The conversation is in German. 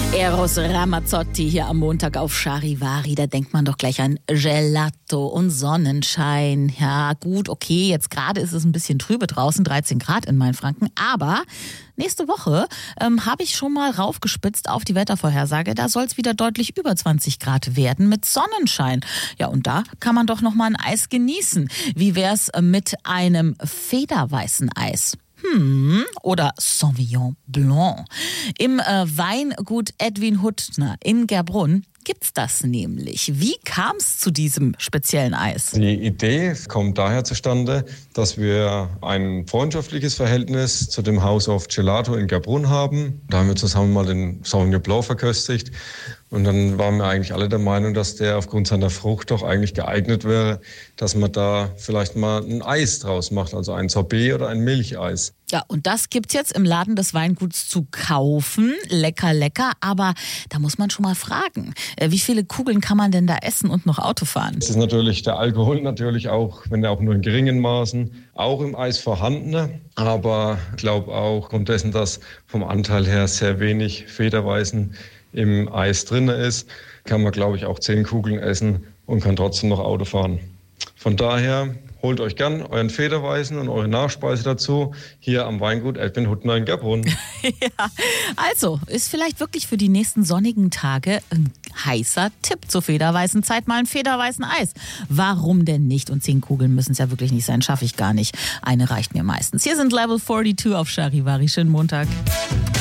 Eros Ramazzotti hier am Montag auf Charivari. Da denkt man doch gleich an Gelato und Sonnenschein. Ja gut, okay, jetzt gerade ist es ein bisschen trübe draußen, 13 Grad in Mainfranken. Aber nächste Woche habe ich schon mal raufgespitzt auf die Wettervorhersage. Da soll es wieder deutlich über 20 Grad werden mit Sonnenschein. Ja, und da kann man doch noch mal ein Eis genießen. Wie wär's mit einem federweißen Eis? Oder Sauvignon Blanc. Im Weingut Edwin Huttner in Gerbrunn gibt's das nämlich. Wie kam es zu diesem speziellen Eis? Die Idee kommt daher zustande, dass wir ein freundschaftliches Verhältnis zu dem House of Gelato in Gerbrunn haben. Da haben wir zusammen mal den Sauvignon Blanc verköstigt. Und dann waren wir eigentlich alle der Meinung, dass der aufgrund seiner Frucht doch eigentlich geeignet wäre, dass man da vielleicht mal ein Eis draus macht, also ein Sorbet oder ein Milcheis. Ja, und das gibt's jetzt im Laden des Weinguts zu kaufen. Lecker, lecker. Aber da muss man schon mal fragen, wie viele Kugeln kann man denn da essen und noch Auto fahren? Es ist natürlich der Alkohol natürlich auch, wenn er auch nur in geringen Maßen, auch im Eis vorhanden. Aber ich glaube auch aufgrund dessen, dass vom Anteil her sehr wenig Federweißen im Eis drin ist, kann man, glaube ich, auch 10 Kugeln essen und kann trotzdem noch Auto fahren. Von daher holt euch gern euren Federweißen und eure Nachspeise dazu hier am Weingut Edwin Huttner in Gerbrunn. Ja, also ist vielleicht wirklich für die nächsten sonnigen Tage ein heißer Tipp zur federweißen Zeit mal ein federweißen Eis. Warum denn nicht? Und 10 Kugeln müssen es ja wirklich nicht sein, schaffe ich gar nicht. Eine reicht mir meistens. Hier sind Level 42 auf Charivari. Schönen Montag.